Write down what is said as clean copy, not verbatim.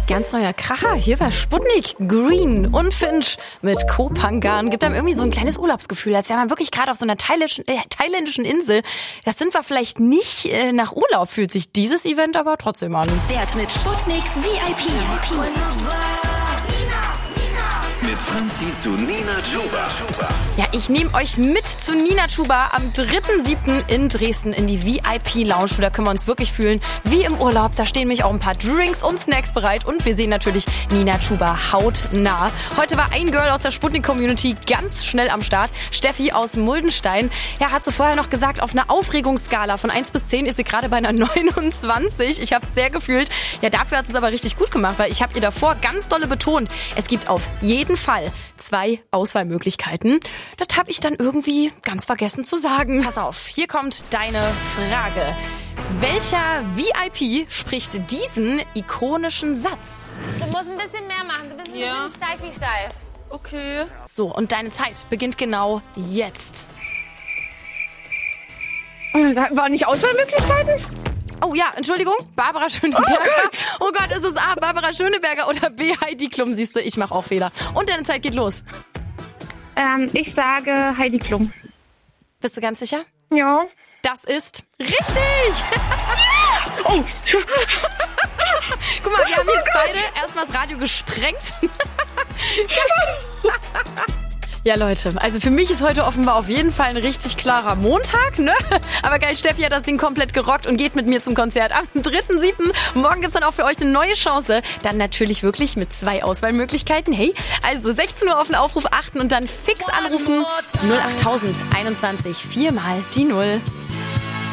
Ganz neuer Kracher hier bei Sputnik. Green und Finch mit Kopangan gibt einem irgendwie so ein kleines Urlaubsgefühl, als wäre man wirklich gerade auf so einer thailändischen Insel. Das sind wir vielleicht nicht nach Urlaub, fühlt sich dieses Event aber trotzdem an. Wert mit Sputnik VIP. Mit Franzi zu Nina Chuba. Ja, ich nehme euch mit zu Nina Chuba am 3.7. in Dresden in die VIP-Lounge. Da können wir uns wirklich fühlen wie im Urlaub. Da stehen nämlich auch ein paar Drinks und Snacks bereit. Und wir sehen natürlich Nina Chuba hautnah. Heute war ein Girl aus der Sputnik-Community ganz schnell am Start. Steffi aus Muldenstein. Ja, hat sie vorher noch gesagt, auf einer Aufregungsskala von 1 bis 10 ist sie gerade bei einer 29. Ich habe es sehr gefühlt. Ja, dafür hat sie es aber richtig gut gemacht, weil ich habe ihr davor ganz dolle betont, es gibt auf jeden Fall 2 Auswahlmöglichkeiten. Das habe ich dann irgendwie ganz vergessen zu sagen. Pass auf, hier kommt deine Frage. Welcher VIP spricht diesen ikonischen Satz? Du musst ein bisschen mehr machen. Du bist ein bisschen steif wie steif. Okay. So, und deine Zeit beginnt genau jetzt. War nicht Auswahlmöglichkeiten? Oh ja, Entschuldigung, Barbara Schöneberger. Oh Gott, ist es A, Barbara Schöneberger oder B, Heidi Klum? Siehst du, ich mache auch Fehler. Und deine Zeit geht los. Ich sage Heidi Klum. Bist du ganz sicher? Ja. Das ist richtig! Oh. Guck mal, wir haben jetzt beide erstmal das Radio gesprengt. Ja, Leute, also für mich ist heute offenbar auf jeden Fall ein richtig klarer Montag, ne? Aber geil, Steffi hat das Ding komplett gerockt und geht mit mir zum Konzert am 3.7. Morgen gibt's dann auch für euch eine neue Chance. Dann natürlich wirklich mit 2 Auswahlmöglichkeiten. Hey, also 16 Uhr auf den Aufruf achten und dann fix anrufen. 08000 21 4 mal die 0.